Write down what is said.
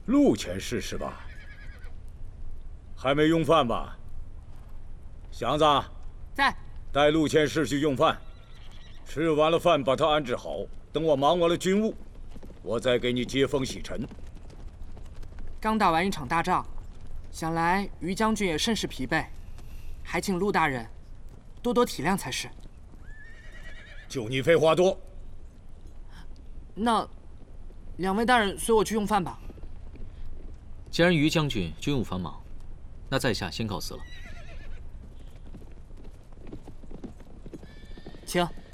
陆前世是吧？还没用饭吧？祥子， 在。 带陆前世去用饭。吃完了饭，把他安置好。等我忙完了军务，我再给你接风洗尘。 刚打完一场大仗，想来于将军也甚是疲惫，还请陆大人多多体谅才是。 就你废话多。 那两位大人随我去用饭吧。 既然于将军军务繁忙，那在下先告辞了。 请。